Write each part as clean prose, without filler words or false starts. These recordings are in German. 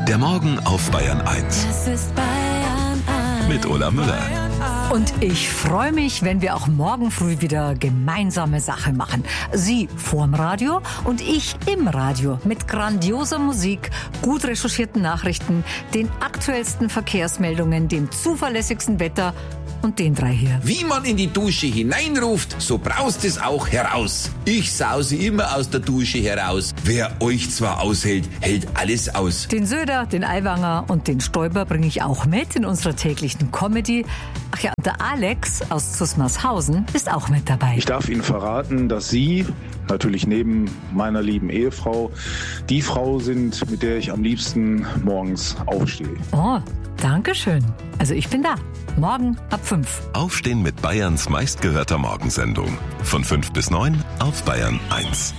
Der Morgen auf Bayern 1. Das ist Bayern 1. Mit Ulla Müller. Und ich freue mich, wenn wir auch morgen früh wieder gemeinsame Sache machen. Sie vorm Radio und ich im Radio mit grandioser Musik, gut recherchierten Nachrichten, den aktuellsten Verkehrsmeldungen, dem zuverlässigsten Wetter und den drei hier. Wie man in die Dusche hineinruft, so braust es auch heraus. Ich sause immer aus der Dusche heraus. Wer euch zwar aushält, hält alles aus. Den Söder, den Aiwanger und den Stoiber bringe ich auch mit in unserer täglichen Comedy. Ach ja, und der Alex aus Zusmarshausen ist auch mit dabei. Ich darf Ihnen verraten, dass Sie, natürlich neben meiner lieben Ehefrau, die Frau sind, mit der ich am liebsten morgens aufstehe. Oh, danke schön. Also ich bin da. Morgen ab 5. Aufstehen mit Bayerns meistgehörter Morgensendung. Von 5 bis 9 auf Bayern 1.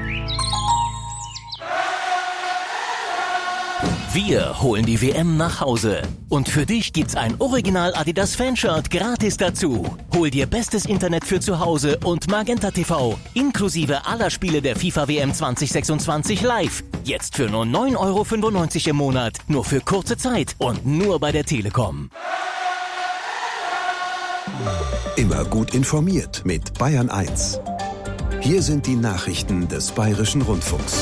Wir holen die WM nach Hause. Und für dich gibt's ein Original Adidas Fanshirt gratis dazu. Hol dir bestes Internet für zu Hause und Magenta TV, inklusive aller Spiele der FIFA WM 2026 live. Jetzt für nur 9,95 € im Monat, nur für kurze Zeit und nur bei der Telekom. Immer gut informiert mit Bayern 1. Hier sind die Nachrichten des Bayerischen Rundfunks.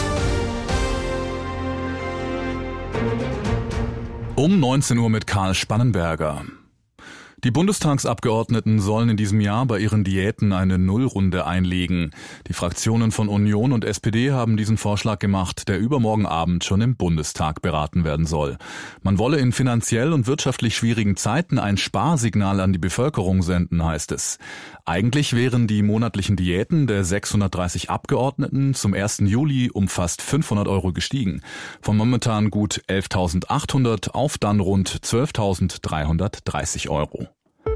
Um 19 Uhr mit Karl Spannenberger. Die Bundestagsabgeordneten sollen in diesem Jahr bei ihren Diäten eine Nullrunde einlegen. Die Fraktionen von Union und SPD haben diesen Vorschlag gemacht, der übermorgen Abend schon im Bundestag beraten werden soll. Man wolle in finanziell und wirtschaftlich schwierigen Zeiten ein Sparsignal an die Bevölkerung senden, heißt es. Eigentlich wären die monatlichen Diäten der 630 Abgeordneten zum 1. Juli um fast 500 € gestiegen. Von momentan gut 11.800 auf dann rund 12.330 €.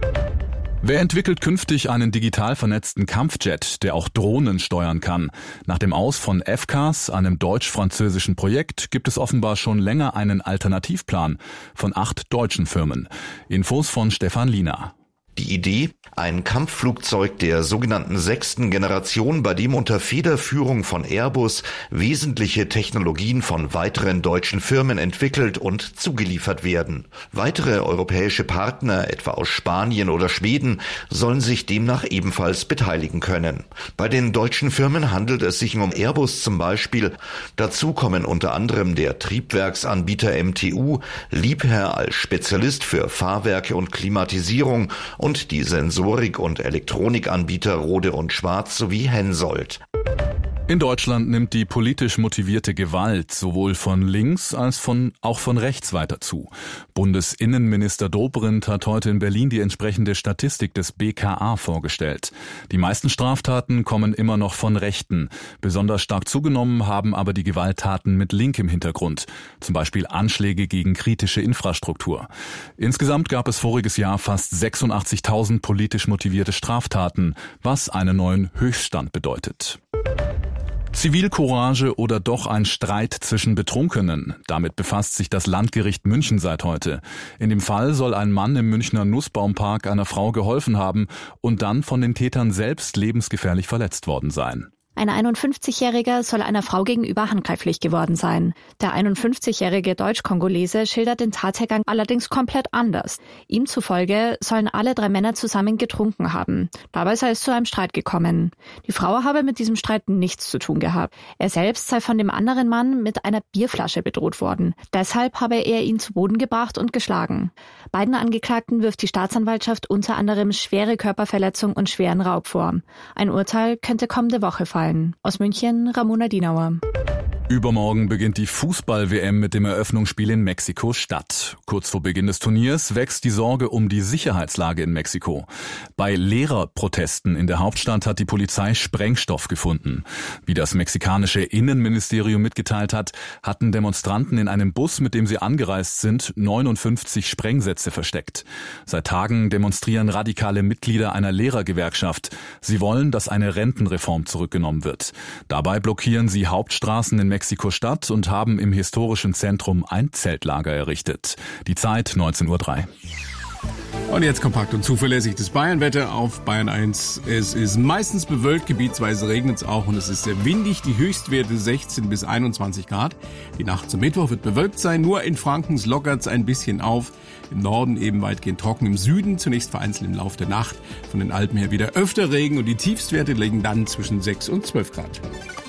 Wer entwickelt künftig einen digital vernetzten Kampfjet, der auch Drohnen steuern kann? Nach dem Aus von FCAS, einem deutsch-französischen Projekt, gibt es offenbar schon länger einen Alternativplan von 8 deutschen Firmen. Infos von Stefan Liener. Die Idee, ein Kampfflugzeug der sogenannten 6. Generation, bei dem unter Federführung von Airbus wesentliche Technologien von weiteren deutschen Firmen entwickelt und zugeliefert werden. Weitere europäische Partner, etwa aus Spanien oder Schweden, sollen sich demnach ebenfalls beteiligen können. Bei den deutschen Firmen handelt es sich um Airbus zum Beispiel. Dazu kommen unter anderem der Triebwerksanbieter MTU, Liebherr als Spezialist für Fahrwerke und Klimatisierung und die Sensorik- und Elektronikanbieter Rohde und Schwarz sowie Hensoldt. In Deutschland nimmt die politisch motivierte Gewalt sowohl von links als auch von rechts weiter zu. Bundesinnenminister Dobrindt hat heute in Berlin die entsprechende Statistik des BKA vorgestellt. Die meisten Straftaten kommen immer noch von Rechten. Besonders stark zugenommen haben aber die Gewalttaten mit linkem Hintergrund. Zum Beispiel Anschläge gegen kritische Infrastruktur. Insgesamt gab es voriges Jahr fast 86.000 politisch motivierte Straftaten, was einen neuen Höchststand bedeutet. Zivilcourage oder doch ein Streit zwischen Betrunkenen? Damit befasst sich das Landgericht München seit heute. In dem Fall soll ein Mann im Münchner Nussbaumpark einer Frau geholfen haben und dann von den Tätern selbst lebensgefährlich verletzt worden sein. Ein 51-Jähriger soll einer Frau gegenüber handgreiflich geworden sein. Der 51-jährige Deutsch-Kongolese schildert den Tathergang allerdings komplett anders. Ihm zufolge sollen alle 3 Männer zusammen getrunken haben. Dabei sei es zu einem Streit gekommen. Die Frau habe mit diesem Streit nichts zu tun gehabt. Er selbst sei von dem anderen Mann mit einer Bierflasche bedroht worden. Deshalb habe er ihn zu Boden gebracht und geschlagen. Beiden Angeklagten wirft die Staatsanwaltschaft unter anderem schwere Körperverletzung und schweren Raub vor. Ein Urteil könnte kommende Woche fallen. Aus München, Ramona Dienauer. Übermorgen beginnt die Fußball-WM mit dem Eröffnungsspiel in Mexiko-Stadt. Kurz vor Beginn des Turniers wächst die Sorge um die Sicherheitslage in Mexiko. Bei Lehrerprotesten in der Hauptstadt hat die Polizei Sprengstoff gefunden. Wie das mexikanische Innenministerium mitgeteilt hat, hatten Demonstranten in einem Bus, mit dem sie angereist sind, 59 Sprengsätze versteckt. Seit Tagen demonstrieren radikale Mitglieder einer Lehrergewerkschaft. Sie wollen, dass eine Rentenreform zurückgenommen wird. Dabei blockieren sie Hauptstraßen in Mexiko-Stadt und haben im historischen Zentrum ein Zeltlager errichtet. Die Zeit 19:03 Uhr. Und jetzt kompakt und zuverlässig das Bayern-Wetter auf Bayern 1. Es ist meistens bewölkt, gebietsweise regnet es auch und es ist sehr windig. Die Höchstwerte 16 bis 21 Grad. Die Nacht zum Mittwoch wird bewölkt sein. Nur in Franken lockert es ein bisschen auf. Im Norden eben weitgehend trocken. Im Süden zunächst vereinzelt im Laufe der Nacht. Von den Alpen her wieder öfter Regen und die Tiefstwerte liegen dann zwischen 6 und 12 Grad.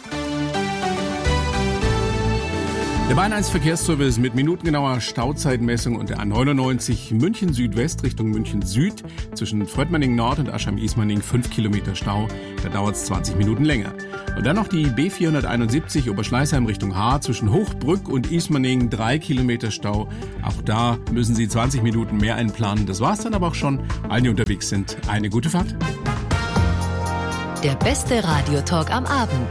Der Bayern 1 Verkehrsservice mit minutengenauer Stauzeitmessung und der A99 München Südwest Richtung München Süd zwischen Fröttmanning Nord und Aschheim-Ismaning 5 Kilometer Stau. Da dauert es 20 Minuten länger. Und dann noch die B471 Oberschleißheim Richtung Haar zwischen Hochbrück und Ismaning 3 Kilometer Stau. Auch da müssen Sie 20 Minuten mehr einplanen. Das war's dann aber auch schon. Allen, die unterwegs sind, eine gute Fahrt. Der beste Radiotalk am Abend.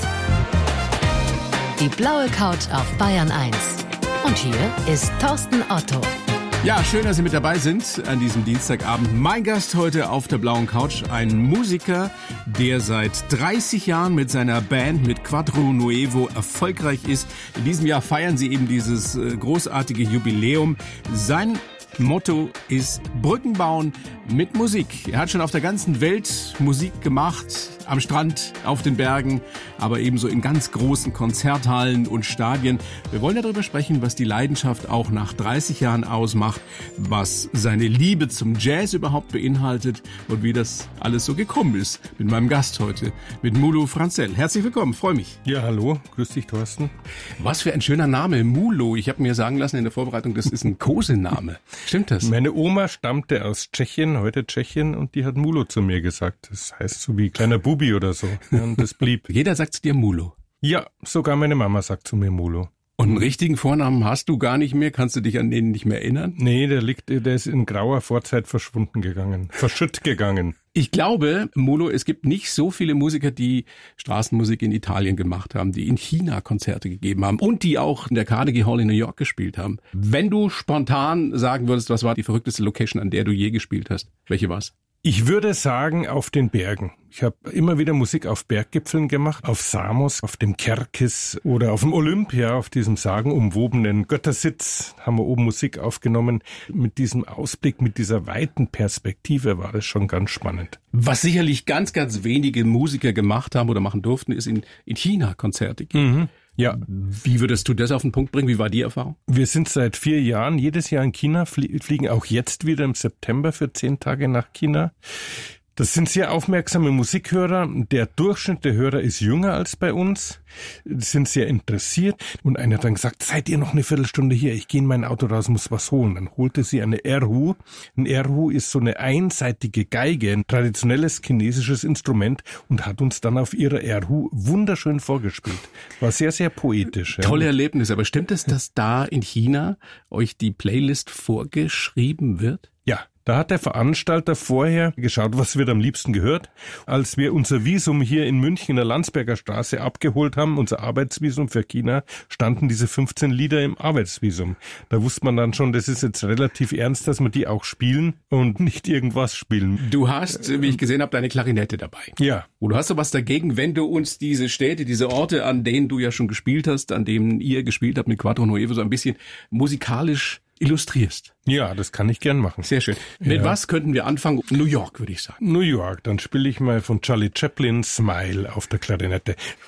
Die blaue Couch auf Bayern 1. Und hier ist Thorsten Otto. Ja, schön, dass Sie mit dabei sind an diesem Dienstagabend. Mein Gast heute auf der blauen Couch, ein Musiker, der seit 30 Jahren mit seiner Band, mit Quattro Nuevo, erfolgreich ist. In diesem Jahr feiern sie eben dieses großartige Jubiläum. Sein Motto ist Brücken bauen mit Musik. Er hat schon auf der ganzen Welt Musik gemacht, am Strand, auf den Bergen, aber ebenso in ganz großen Konzerthallen und Stadien. Wir wollen darüber sprechen, was die Leidenschaft auch nach 30 Jahren ausmacht, was seine Liebe zum Jazz überhaupt beinhaltet und wie das alles so gekommen ist. Mit meinem Gast heute, mit Mulo Franzell. Herzlich willkommen, freue mich. Ja, hallo, grüß dich, Thorsten. Was für ein schöner Name, Mulo. Ich habe mir sagen lassen in der Vorbereitung, das ist ein Kosename. Stimmt das? Meine Oma stammte aus Tschechien, heute Tschechien, und die hat Mulo zu mir gesagt. Das heißt so wie kleiner Bubi oder so. Ja, und das blieb. Jeder sagt zu dir Mulo? Ja, sogar meine Mama sagt zu mir Mulo. Und einen richtigen Vornamen hast du gar nicht mehr? Kannst du dich an den nicht mehr erinnern? Nee, der ist in grauer Vorzeit verschwunden gegangen, verschütt gegangen. Ich glaube, Mulo, es gibt nicht so viele Musiker, die Straßenmusik in Italien gemacht haben, die in China Konzerte gegeben haben und die auch in der Carnegie Hall in New York gespielt haben. Wenn du spontan sagen würdest, was war die verrückteste Location, an der du je gespielt hast? Welche war's? Ich würde sagen, auf den Bergen. Ich habe immer wieder Musik auf Berggipfeln gemacht, auf Samos, auf dem Kerkis oder auf dem Olympia, auf diesem sagenumwobenen Göttersitz haben wir oben Musik aufgenommen. Mit diesem Ausblick, mit dieser weiten Perspektive war das schon ganz spannend. Was sicherlich ganz, ganz wenige Musiker gemacht haben oder machen durften, ist in China Konzerte geben. Mhm. Ja. Wie würdest du das auf den Punkt bringen? Wie war die Erfahrung? Wir sind seit 4 Jahren jedes Jahr in China, fliegen auch jetzt wieder im September für 10 Tage nach China. Das sind sehr aufmerksame Musikhörer. Der Durchschnitt der Hörer ist jünger als bei uns. Die sind sehr interessiert. Und einer hat dann gesagt, seid ihr noch eine Viertelstunde hier? Ich gehe in mein Auto raus, muss was holen. Dann holte sie eine Erhu. Ein Erhu ist so eine einseitige Geige, ein traditionelles chinesisches Instrument, und hat uns dann auf ihrer Erhu wunderschön vorgespielt. War sehr, sehr poetisch. Tolle Erlebnis. Aber stimmt es, dass da in China euch die Playlist vorgeschrieben wird? Ja. Da hat der Veranstalter vorher geschaut, was wird am liebsten gehört. Als wir unser Visum hier in München in der Landsberger Straße abgeholt haben, unser Arbeitsvisum für China, standen diese 15 Lieder im Arbeitsvisum. Da wusste man dann schon, das ist jetzt relativ ernst, dass wir die auch spielen und nicht irgendwas spielen. Du hast, wie ich gesehen habe, deine Klarinette dabei. Ja. Und du hast doch was dagegen, wenn du uns diese Städte, diese Orte, an denen du ja schon gespielt hast, an denen ihr gespielt habt mit Quattro Nuevo, so ein bisschen musikalisch illustrierst. Ja, das kann ich gern machen. Sehr schön. Mit was könnten wir anfangen? New York, würde ich sagen. New York, dann spiele ich mal von Charlie Chaplin Smile auf der Klarinette.